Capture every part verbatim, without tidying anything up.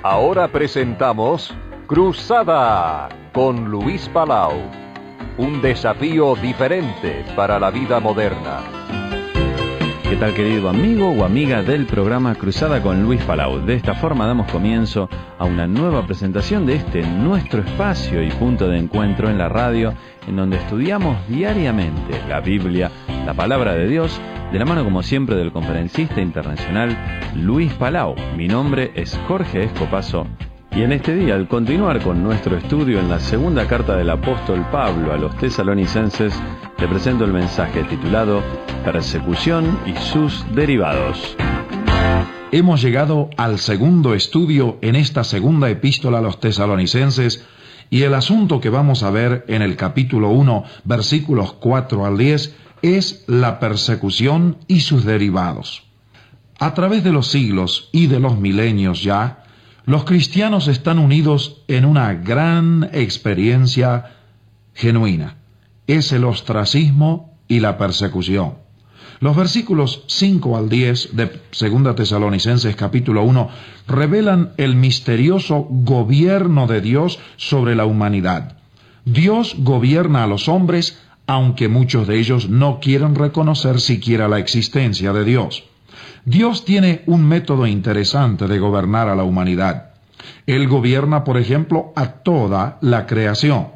Ahora presentamos Cruzada con Luis Palau. Un desafío diferente para la vida moderna. ¿Qué tal, querido amigo o amiga del programa Cruzada con Luis Palau? De esta forma damos comienzo a una nueva presentación de este nuestro espacio y punto de encuentro en la radio, en donde estudiamos diariamente la Biblia, la palabra de Dios, de la mano como siempre del conferencista internacional Luis Palau. Mi nombre es Jorge Escopazo. Y en este día, al continuar con nuestro estudio en la segunda carta del apóstol Pablo a los tesalonicenses, le presento el mensaje titulado Persecución y sus derivados. Hemos llegado al segundo estudio en esta segunda epístola a los tesalonicenses, y el asunto que vamos a ver en el capítulo uno, versículos cuatro al diez, es la persecución y sus derivados. A través de los siglos y de los milenios ya, los cristianos están unidos en una gran experiencia genuina. Es el ostracismo y la persecución. Los versículos cinco al diez de segunda Tesalonicenses capítulo uno revelan el misterioso gobierno de Dios sobre la humanidad. Dios gobierna a los hombres, aunque muchos de ellos no quieren reconocer siquiera la existencia de Dios. Dios tiene un método interesante de gobernar a la humanidad. Él gobierna, por ejemplo, a toda la creación.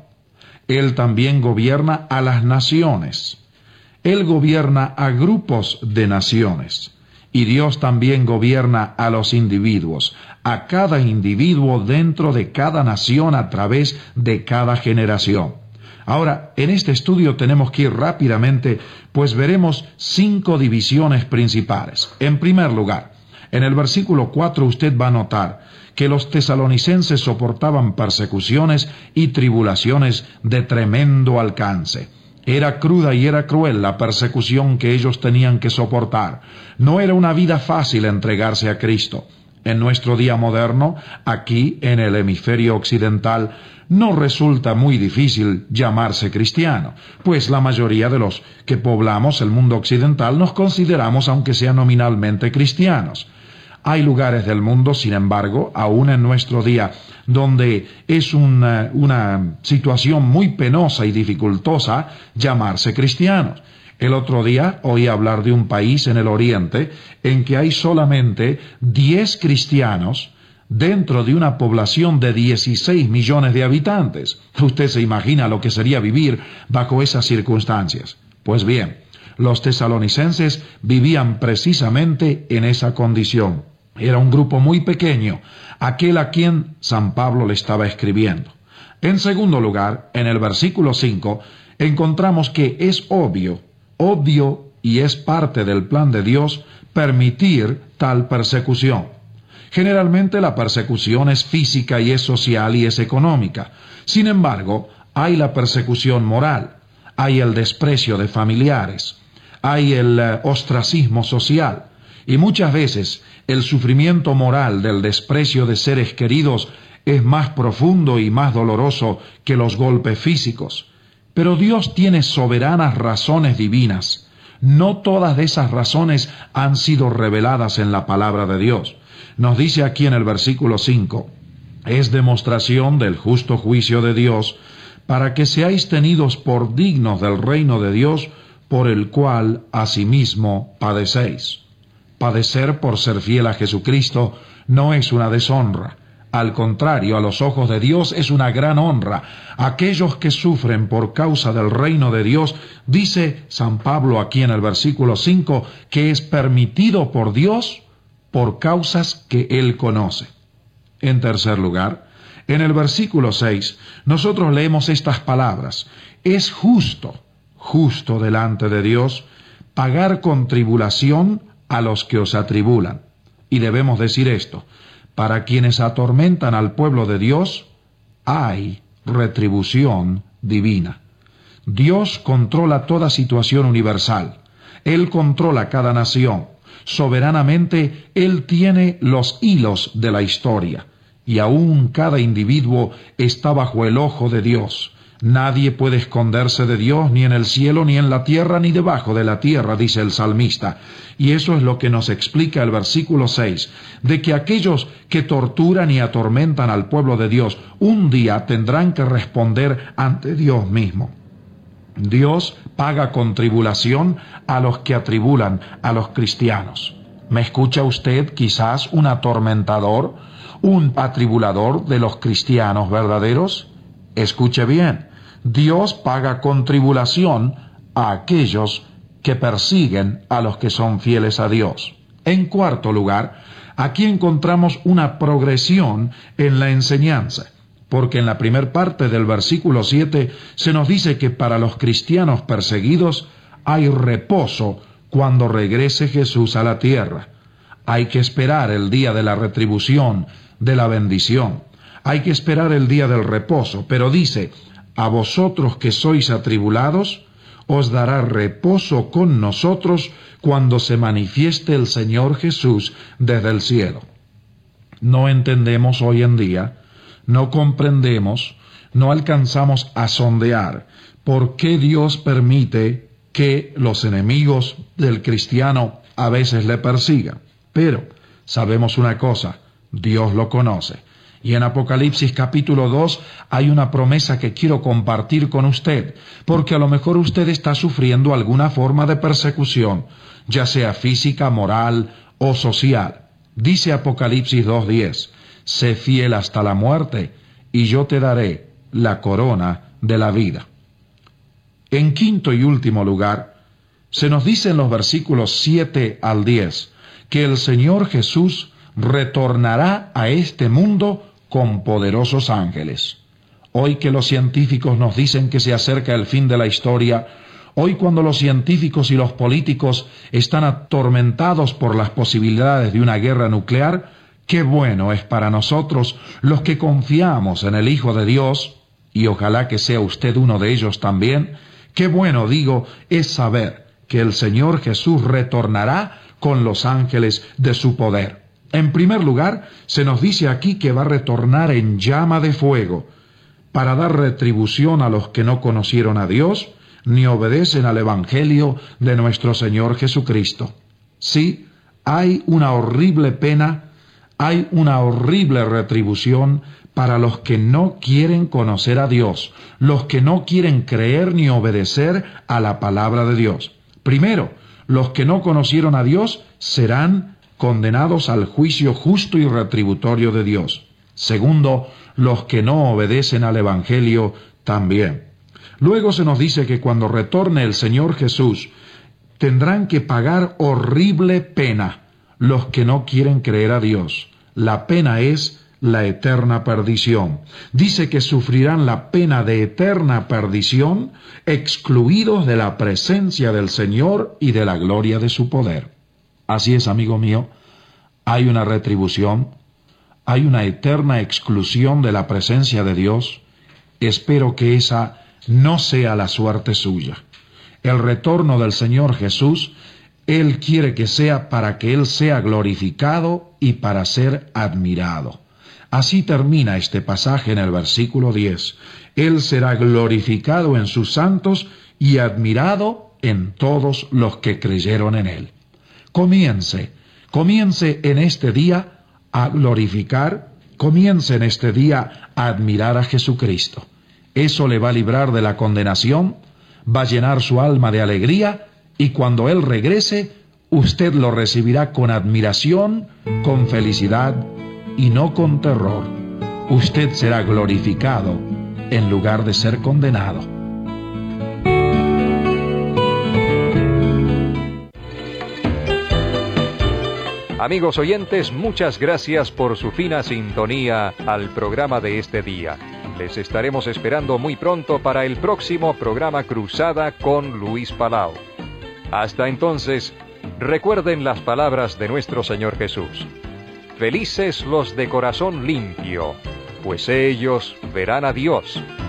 Él también gobierna a las naciones. Él gobierna a grupos de naciones. Y Dios también gobierna a los individuos, a cada individuo dentro de cada nación a través de cada generación. Ahora, en este estudio tenemos que ir rápidamente, pues veremos cinco divisiones principales. En primer lugar, en el versículo cuatro usted va a notar que los tesalonicenses soportaban persecuciones y tribulaciones de tremendo alcance. Era cruda y era cruel la persecución que ellos tenían que soportar. No era una vida fácil entregarse a Cristo. En nuestro día moderno, aquí en el hemisferio occidental, no resulta muy difícil llamarse cristiano, pues la mayoría de los que poblamos el mundo occidental nos consideramos, aunque sea nominalmente, cristianos. Hay lugares del mundo, sin embargo, aún en nuestro día, donde es una, una situación muy penosa y dificultosa llamarse cristianos. El otro día oí hablar de un país en el oriente en que hay solamente diez cristianos dentro de una población de dieciséis millones de habitantes. Usted se imagina lo que sería vivir bajo esas circunstancias. Pues bien, los tesalonicenses vivían precisamente en esa condición. Era un grupo muy pequeño, aquel a quien San Pablo le estaba escribiendo. En segundo lugar, en el versículo cinco, encontramos que es obvio, obvio y es parte del plan de Dios permitir tal persecución. Generalmente la persecución es física y es social y es económica. Sin embargo, hay la persecución moral, hay el desprecio de familiares, hay el uh, ostracismo social, y muchas veces el sufrimiento moral del desprecio de seres queridos es más profundo y más doloroso que los golpes físicos. Pero Dios tiene soberanas razones divinas. No todas esas razones han sido reveladas en la palabra de Dios. Nos dice aquí en el versículo cinco, es demostración del justo juicio de Dios, para que seáis tenidos por dignos del reino de Dios, por el cual asimismo padecéis. Padecer por ser fiel a Jesucristo no es una deshonra. Al contrario, a los ojos de Dios es una gran honra. Aquellos que sufren por causa del reino de Dios, dice San Pablo aquí en el versículo cinco, que es permitido por Dios por causas que Él conoce. En tercer lugar, en el versículo seis, nosotros leemos estas palabras: es justo, justo delante de Dios, pagar con tribulación a los que os atribulan. Y debemos decir esto: para quienes atormentan al pueblo de Dios, hay retribución divina. Dios controla toda situación universal. Él controla cada nación. Soberanamente, Él tiene los hilos de la historia. Y aún cada individuo está bajo el ojo de Dios. Nadie puede esconderse de Dios, ni en el cielo, ni en la tierra, ni debajo de la tierra, dice el salmista. Y eso es lo que nos explica el versículo seis, de que aquellos que torturan y atormentan al pueblo de Dios, un día tendrán que responder ante Dios mismo. Dios paga con tribulación a los que atribulan a los cristianos. ¿Me escucha usted quizás un atormentador, un atribulador de los cristianos verdaderos? Escuche bien. Dios paga con tribulación a aquellos que persiguen a los que son fieles a Dios. En cuarto lugar, aquí encontramos una progresión en la enseñanza, porque en la primer parte del versículo siete se nos dice que para los cristianos perseguidos hay reposo cuando regrese Jesús a la tierra. Hay que esperar el día de la retribución, de la bendición. Hay que esperar el día del reposo, pero dice: a vosotros que sois atribulados, os dará reposo con nosotros cuando se manifieste el Señor Jesús desde el cielo. No entendemos hoy en día, no comprendemos, no alcanzamos a sondear por qué Dios permite que los enemigos del cristiano a veces le persigan. Pero sabemos una cosa, Dios lo conoce. Y en Apocalipsis capítulo dos hay una promesa que quiero compartir con usted, porque a lo mejor usted está sufriendo alguna forma de persecución, ya sea física, moral o social. Dice Apocalipsis dos diez, sé fiel hasta la muerte, y yo te daré la corona de la vida. En quinto y último lugar, se nos dice en los versículos siete al diez, que el Señor Jesús retornará a este mundo con poderosos ángeles. Hoy que los científicos nos dicen que se acerca el fin de la historia, hoy cuando los científicos y los políticos están atormentados por las posibilidades de una guerra nuclear, qué bueno es para nosotros los que confiamos en el Hijo de Dios, y ojalá que sea usted uno de ellos también, qué bueno, digo, es saber que el Señor Jesús retornará con los ángeles de su poder. En primer lugar, se nos dice aquí que va a retornar en llama de fuego para dar retribución a los que no conocieron a Dios ni obedecen al Evangelio de nuestro Señor Jesucristo. Sí, hay una horrible pena, hay una horrible retribución para los que no quieren conocer a Dios, los que no quieren creer ni obedecer a la palabra de Dios. Primero, los que no conocieron a Dios serán condenados al juicio justo y retributorio de Dios. Segundo, los que no obedecen al Evangelio también. Luego se nos dice que cuando retorne el Señor Jesús, tendrán que pagar horrible pena los que no quieren creer a Dios. La pena es la eterna perdición. Dice que sufrirán la pena de eterna perdición, excluidos de la presencia del Señor y de la gloria de su poder. Así es, amigo mío, hay una retribución, hay una eterna exclusión de la presencia de Dios. Espero que esa no sea la suerte suya. El retorno del Señor Jesús, Él quiere que sea para que Él sea glorificado y para ser admirado. Así termina este pasaje en el versículo diez. Él será glorificado en sus santos y admirado en todos los que creyeron en Él. Comience, comience en este día a glorificar, comience en este día a admirar a Jesucristo. Eso le va a librar de la condenación, va a llenar su alma de alegría, y cuando Él regrese, usted lo recibirá con admiración, con felicidad y no con terror. Usted será glorificado en lugar de ser condenado. Amigos oyentes, muchas gracias por su fina sintonía al programa de este día. Les estaremos esperando muy pronto para el próximo programa Cruzada con Luis Palau. Hasta entonces, recuerden las palabras de nuestro Señor Jesús. Felices los de corazón limpio, pues ellos verán a Dios.